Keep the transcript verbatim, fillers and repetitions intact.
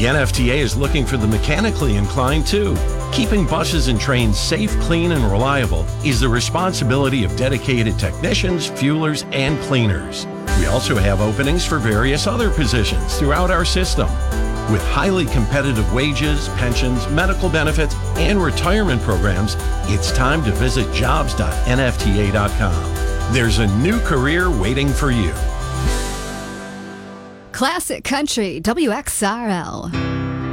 The N F T A is looking for the mechanically inclined too. Keeping buses and trains safe, clean, and reliable is the responsibility of dedicated technicians, fuelers, and cleaners. We also have openings for various other positions throughout our system. With highly competitive wages, pensions, medical benefits, and retirement programs, it's time to visit jobs dot N F T A dot com. There's a new career waiting for you. Classic Country, W X R L.